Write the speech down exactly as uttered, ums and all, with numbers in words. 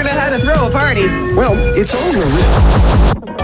figured out how to throw a party. Well, it's over.